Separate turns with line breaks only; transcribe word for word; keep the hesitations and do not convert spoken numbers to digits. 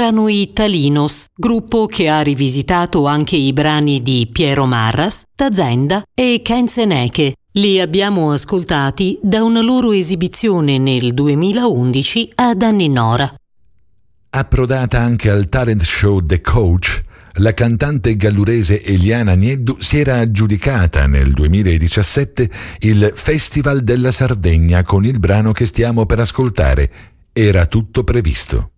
erano i Talinos, gruppo che ha rivisitato anche i brani di Piero Marras, Tazenda e Kenzeneke. Li abbiamo ascoltati da una loro esibizione nel duemilaundici ad Anninora.
Approdata anche al talent show The Coach, la cantante gallurese Eliana Nieddu si era aggiudicata nel duemiladiciassette il Festival della Sardegna con il brano che stiamo per ascoltare, Era tutto previsto.